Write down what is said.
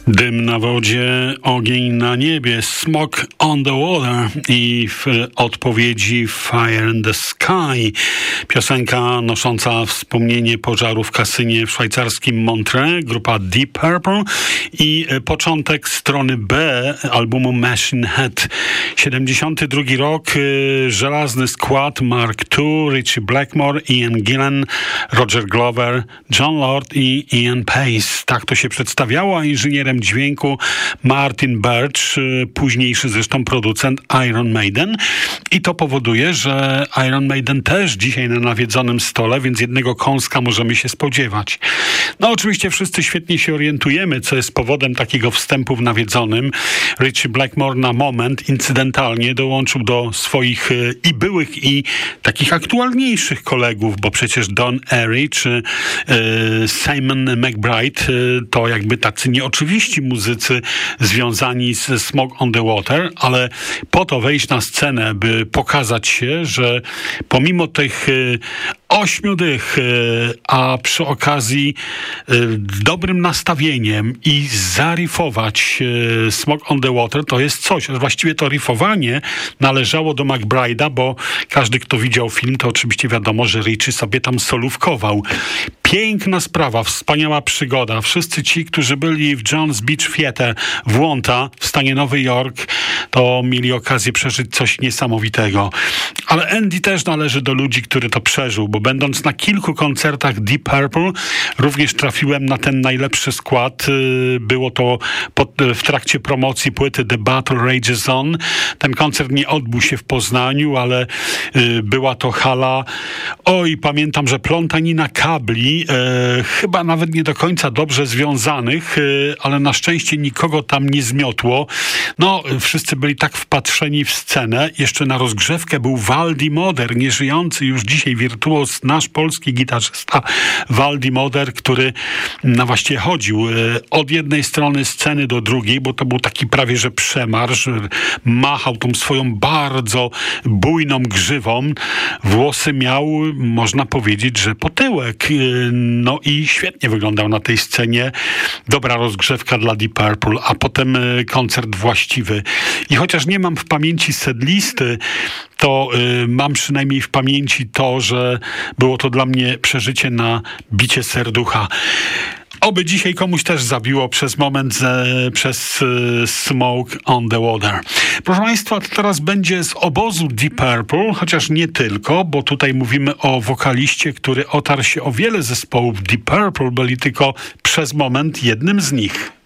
Dym na wodzie, ogień na niebie, smoke on the water i w odpowiedzi Fire in the Sky. Piosenka nosząca wspomnienie pożaru w kasynie w szwajcarskim Montreux, grupa Deep Purple i początek strony B albumu Machine Head. 72 rok, żelazny skład Mark II, Ritchie Blackmore, Ian Gillan, Roger Glover, John Lord i Ian Pace. Tak to się przedstawiało, a inżynierem dźwięku Martin Birch, późniejszy zresztą producent Iron Maiden. I to powoduje, że Iron Maiden też dzisiaj na nawiedzonym stole, więc jednego kąska możemy się spodziewać. No oczywiście wszyscy świetnie się orientujemy, co jest powodem takiego wstępu w nawiedzonym. Ritchie Blackmore na moment incydentalnie dołączył do swoich i byłych, i takich aktualniejszych kolegów, bo przecież Don Airey czy Simon McBride to jakby tacy nieoczywiści muzycy związani z Smoke on the Water, ale po to wejść na scenę, by pokazać się, że pomimo tych 8 dych, a przy okazji dobrym nastawieniem i zarifować Smoke on the Water, to jest coś. Właściwie to rifowanie należało do McBride'a, bo każdy, kto widział film, to oczywiście wiadomo, że Ritchie sobie tam solówkował. Piękna sprawa, wspaniała przygoda. Wszyscy ci, którzy byli w John's Beach Theatre w Wanta w stanie Nowy Jork, to mieli okazję przeżyć coś niesamowitego. Ale Andy też należy do ludzi, który to przeżył, bo będąc na kilku koncertach Deep Purple, również trafiłem na ten najlepszy skład. Było to w trakcie promocji płyty The Battle Rages On. Ten koncert nie odbył się w Poznaniu, ale była to hala. Oj, pamiętam, że plątanina kabli, chyba nawet nie do końca dobrze związanych, ale na szczęście nikogo tam nie zmiotło. No, wszyscy byli tak wpatrzeni w scenę. Jeszcze na rozgrzewkę był Waldi Moder, nieżyjący już dzisiaj wirtuoz, nasz polski gitarzysta Waldi Moder, który właściwie chodził od jednej strony sceny do drugiej, bo to był taki prawie że przemarsz. Machał tą swoją bardzo bujną grzywą. Włosy miał, można powiedzieć, że po tyłek. No i świetnie wyglądał na tej scenie. Dobra rozgrzewka dla Deep Purple, a potem koncert właściwy. I chociaż nie mam w pamięci setlisty, to mam przynajmniej w pamięci to, że było to dla mnie przeżycie na bicie serducha. Oby dzisiaj komuś też zabiło przez moment przez Smoke on the Water. Proszę Państwa, to teraz będzie z obozu Deep Purple, chociaż nie tylko, bo tutaj mówimy o wokaliście, który otarł się o wiele zespołów Deep Purple, byli tylko przez moment jednym z nich.